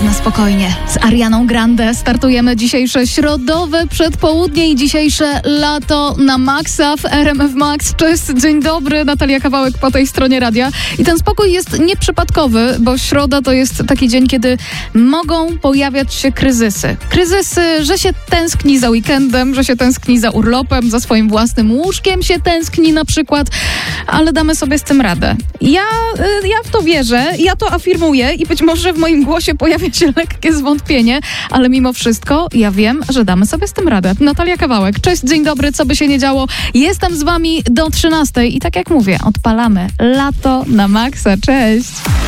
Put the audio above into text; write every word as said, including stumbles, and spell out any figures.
na spokojnie. Z Arianą Grande startujemy dzisiejsze środowe przedpołudnie i dzisiejsze lato na maksa w R M F Max. Cześć, dzień dobry, Natalia Kawałek po tej stronie radia. I ten spokój jest nieprzypadkowy, bo środa to jest taki dzień, kiedy mogą pojawiać się kryzysy. Kryzysy, że się tęskni za weekendem, że się tęskni za urlopem, za swoim własnym łóżkiem się tęskni na przykład, ale damy sobie z tym radę. Ja, ja w to wierzę, ja to afirmuję i być może w moim głosie pojawia się lekkie zwątpienie, ale mimo wszystko ja wiem, że damy sobie z tym radę. Natalia Kawałek, cześć, dzień dobry, co by się nie działo. Jestem z wami do trzynastej i tak jak mówię, odpalamy lato na maksa. Cześć!